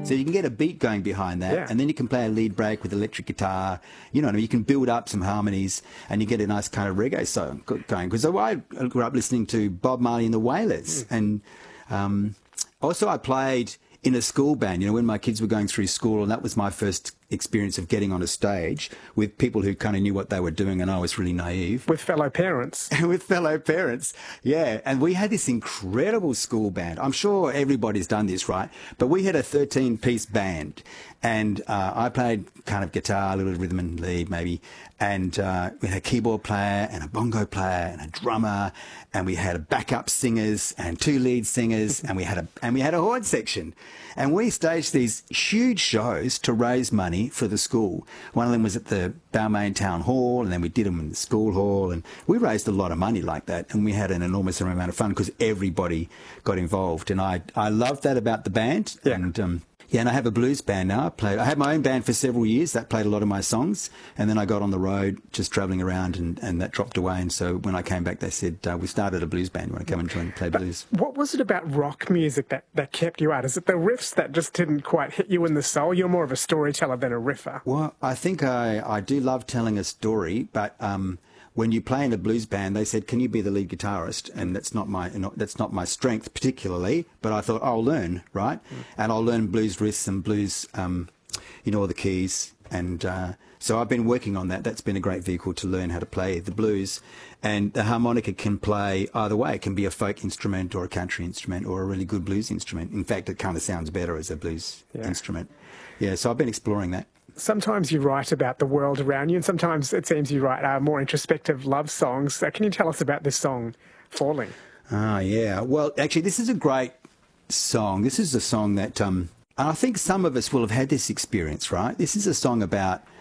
So you can get a beat going behind that, and then you can play a lead break with electric guitar. You know, you can build up some harmonies, and you get a nice kind of reggae song going. Because I grew up listening to Bob Marley and the Wailers, and also I played in a school band, you know, when my kids were going through school, and that was my first experience of getting on a stage with people who kind of knew what they were doing, and I was really naive. With fellow parents. With fellow parents, yeah. And we had this incredible school band. I'm sure everybody's done this, right? But we had a 13-piece band, and I played kind of guitar, a little rhythm and lead maybe, and we had a keyboard player and a bongo player and a drummer, and we had a backup singers and 2 lead singers, and we had a horn section. And we staged these huge shows to raise money for the school. One of them was at the Balmain Town Hall, and then we did them in the school hall, and we raised a lot of money like that, and we had an enormous amount of fun because everybody got involved. And I loved that about the band. Yeah. And I have a blues band now. I had my own band for several years that played a lot of my songs, and then I got on the road just travelling around, and that dropped away. And so when I came back, they said, we started a blues band. When I come and join play blues. What was it about rock music that kept you out? Is it the riffs that just didn't quite hit you in the soul? You're more of a storyteller than a riffer. Well, I think I do love telling a story, but when you play in a blues band, they said, "Can you be the lead guitarist?" And that's not my strength particularly. But I thought I'll learn, right? And I'll learn blues riffs and blues, all the keys. And so I've been working on that. That's been a great vehicle to learn how to play the blues. And the harmonica can play either way. It can be a folk instrument or a country instrument or a really good blues instrument. In fact, it kind of sounds better as a blues instrument. Yeah. So I've been exploring that. Sometimes you write about the world around you, and sometimes it seems you write more introspective love songs. Can you tell us about this song, Falling? Yeah. Well, actually, this is a great song. This is a song that I think some of us will have had this experience, right? This is a song about